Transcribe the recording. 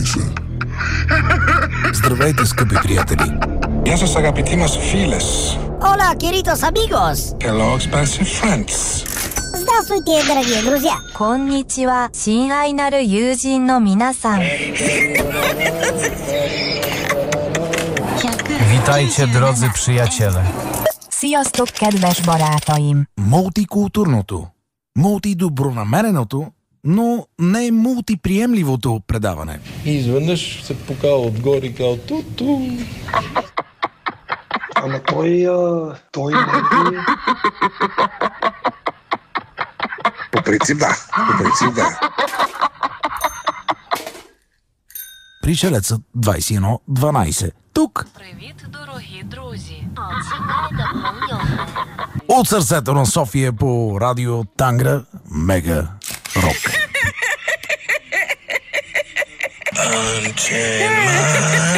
Здравейте, скъпи приятели! Γεια σας αγαπητοί μας φίλες. Hola, queridos amigos! Hello, expensive friends. Здравствуйте, дорогие друзья! こんにちは、親愛なる友人の皆さん。 Witajcie, drodzy przyjaciele. Sziasztok, kedves barátaim! Мултикултурното, мултидобронамереното, но не мултиприемливото предаване. И изведнъж се покава отгоре и казва ту-ту. Ама той не е... По принцип да. Пришелецът 2112. Тук. Привіт, дорогі друзі! От сърцето на София по радио Тангра Мега Рок. Unchain my